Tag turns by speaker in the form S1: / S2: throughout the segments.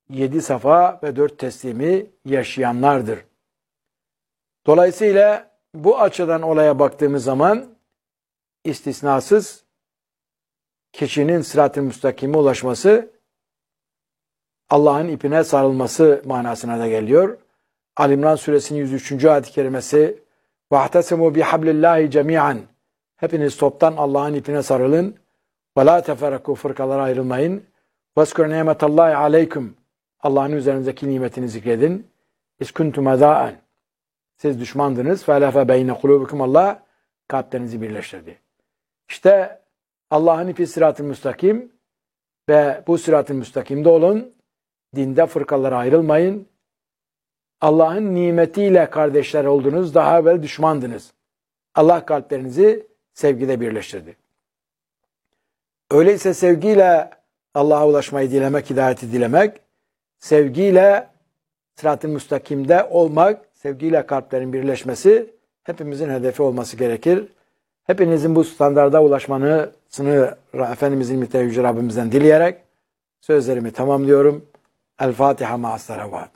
S1: 7 safa ve 4 teslimi yaşayanlardır. Dolayısıyla bu açıdan olaya baktığımız zaman istisnasız kişinin sırat-ı müstakime ulaşması Allah'ın ipine sarılması manasına da geliyor. Ali İmran suresinin 103. ayet-i kerimesi وَاَحْتَسِمُوا بِحَبْلِ اللّٰهِ جَمِيعًا Hepiniz toptan Allah'ın ipine sarılın. وَلَا تَفَرَّقُوا Fırkalara ayrılmayın. وَاسْكُرْ نِعْمَةَ اللّٰهِ عَلَيْكُمْ Allah'ın üzerinizdeki nimetini zikredin. اِسْكُنْتُمْ اَذَاءً Siz düşmandınız. فَاَلَفَ بَيْنَ قُلُوبِكُمْ Allah kalplerinizi birleştirdi. İşte Allah'ın ipi sırat-ı müstakim ve bu sırat-ı müstakimde olun. Dinde fırkalara ayrılmayın. Allah'ın nimetiyle kardeşler oldunuz. Daha evvel düşmandınız. Allah kalplerinizi sevgide birleştirdi. Öyleyse sevgiyle Allah'a ulaşmayı dilemek, hidayeti dilemek, sevgiyle sırat-ı müstakimde olmak, sevgiyle kalplerin birleşmesi hepimizin hedefi olması gerekir. Hepinizin bu standarda ulaşmasını Efendimizin mitleri Yüce Rabbimizden dileyerek sözlerimi tamamlıyorum. El Fatiha ma'as salavat.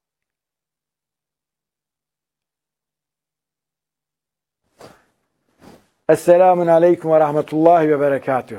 S1: Esselamun aleyküm ve rahmetullahi ve berekatuhu.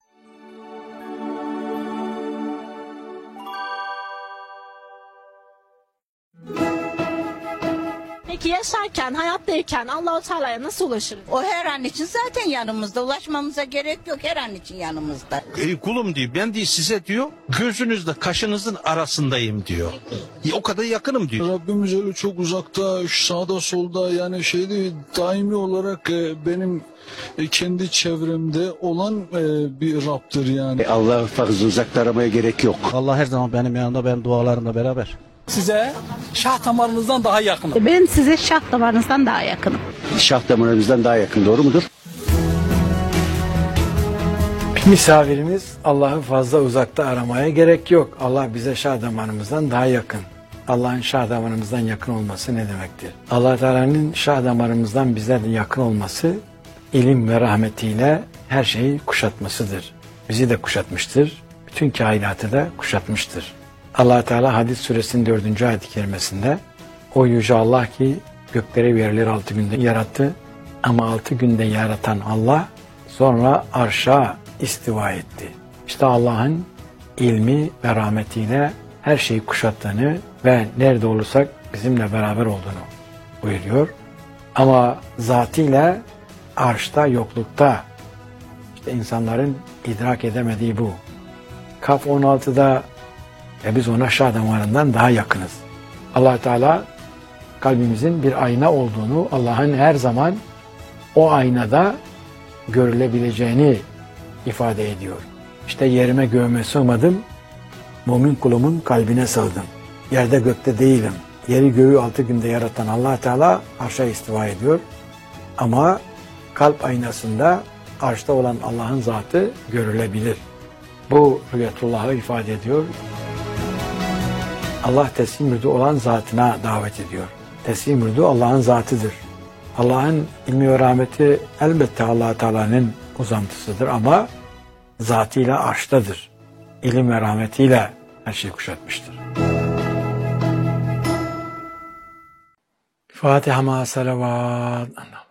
S2: Peki yaşarken, hayattayken Allah-u Teala'ya nasıl ulaşırız?
S3: O her an için zaten yanımızda. Ulaşmamıza gerek yok. Her an için yanımızda.
S4: Ey kulum diyor, ben diyor size diyor, gözünüzle kaşınızın arasındayım diyor. O kadar yakınım diyor.
S5: Rabbimiz öyle çok uzakta, sağda solda, yani daimi olarak benim kendi çevremde olan bir Rab'dır yani.
S6: Allah fazla uzakta aramaya gerek yok.
S7: Allah her zaman benim yanımda, benim dualarımla beraber.
S8: Size şah damarınızdan daha yakınım.
S9: Ben size şah damarınızdan daha yakınım.
S6: Şah damarımızdan daha yakın, doğru mudur?
S1: Misafirimiz Allah'ı fazla uzakta aramaya gerek yok. Allah bize şah damarımızdan daha yakın. Allah'ın şah damarımızdan yakın olması ne demektir? Allah Teala'nın şah damarımızdan bize yakın olması ilim ve rahmetiyle her şeyi kuşatmasıdır. Bizi de kuşatmıştır. Bütün kainatı da kuşatmıştır. Allah Teala Hadid suresinin 4. ayet-i kerimesinde o yüce Allah ki gökleri ve yerleri 6 günde yarattı ama 6 günde yaratan Allah sonra arşa istiva etti. İşte Allah'ın ilmi ve rahmetiyle her şeyi kuşattığını ve nerede olursak bizimle beraber olduğunu buyuruyor. Ama zatıyla arşta, yoklukta, işte insanların idrak edemediği bu. Kaf 16'da biz ona şah damarından daha yakınız. Allah Teala kalbimizin bir ayna olduğunu, Allah'ın her zaman o aynada görülebileceğini ifade ediyor. İşte yerime göğüme sığmadım, mümin kulumun kalbine sığdım. Yerde gökte değilim. Yeri göğü 6 günde yaratan Allah Teala arşa istiva ediyor. Ama kalp aynasında arşta olan Allah'ın zatı görülebilir. Bu rüyetullah'ı ifade ediyor. Allah teslim mürdu olan zatına davet ediyor. Teslim mürdu Allah'ın zatıdır. Allah'ın ilmi ve rahmeti elbette Allah Teala'nın uzantısıdır ama zatıyla arştadır. İlim ve rahmetiyle her şeyi kuşatmıştır. Fatiha ma salavat.